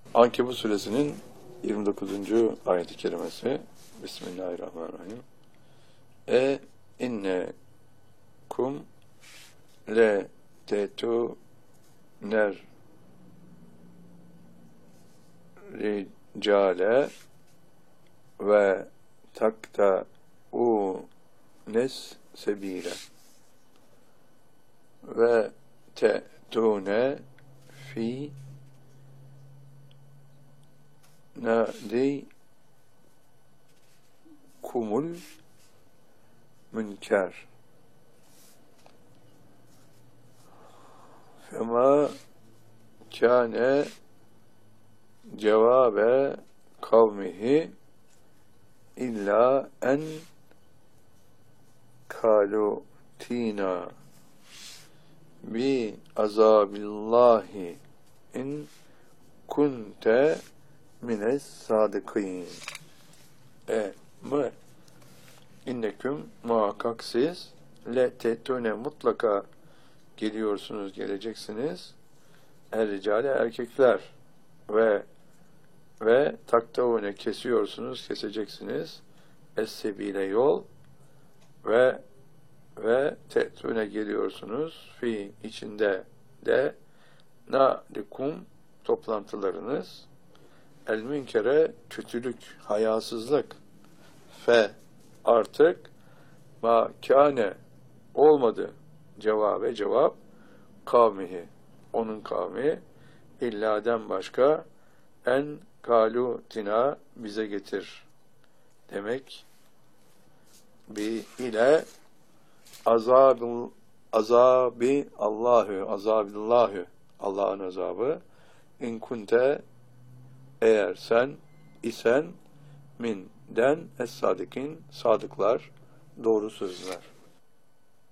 Ankebut suresinin 29. ayet-i kerimesi. Bismillahirrahmanirrahim. İnnekum le tetuner ricale ve takta unes sebile ve te'tune fi nadi kumul münker fema kâne cevabe kavmihi illa en kalu tina bi azabillahi in kunte mines sadıkîn. Mı inneküm muhakkak siz le tetune mutlaka geliyorsunuz, geleceksiniz. Er-ricale erkekler ve taktavune kesiyorsunuz, keseceksiniz. Es-sebile yol ve tetune geliyorsunuz. Fi içinde de nadikum toplantılarınız. El münkere kötülük, hayasızlık. Fe artık ma kâne olmadı cevap kavmihi onun kavmi illaden başka en kalu tina bize getir demek ile azabillahi Allah'ın azabı in kunte eğer sen isen min den es-sadikin sadıklar doğru sözler.